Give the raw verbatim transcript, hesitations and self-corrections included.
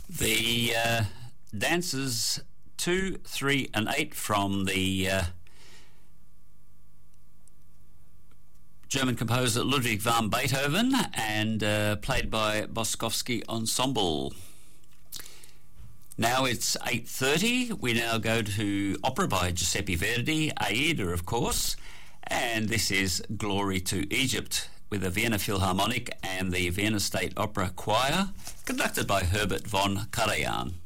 The uh, dances two, three, and eight from the uh, German composer Ludwig van Beethoven and uh, played by Boskovsky Ensemble. Now it's eight thirty. We now go to opera by Giuseppe Verdi, Aida, of course, and this is Glory to Egypt with the Vienna Philharmonic and the Vienna State Opera Choir, conducted by Herbert von Karajan.